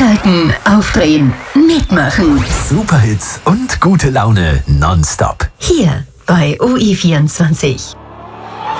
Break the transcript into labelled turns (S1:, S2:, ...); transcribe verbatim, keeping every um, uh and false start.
S1: Einschalten, aufdrehen, mitmachen.
S2: Superhits und gute Laune nonstop.
S1: Hier bei O I vierundzwanzig.